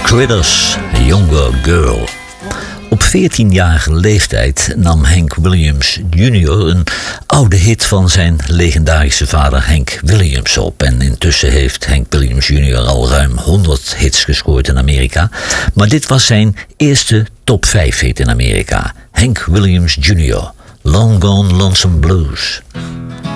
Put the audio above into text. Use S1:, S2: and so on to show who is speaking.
S1: Critters, Younger Girl. Op 14-jarige leeftijd nam Hank Williams Jr. een oude hit van zijn legendarische vader Hank Williams op. En intussen heeft Hank Williams Jr. al ruim 100 hits gescoord in Amerika. Maar dit was zijn eerste top 5 hit in Amerika. Hank Williams Jr. Long Gone Lonesome Blues.